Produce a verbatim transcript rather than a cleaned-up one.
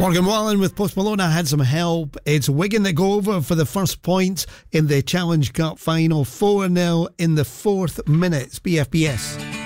Morgan Wallen with Post Malone. I had some help. It's Wigan that go over for the first point in the Challenge Cup final. four nil in the fourth minute. B F B S.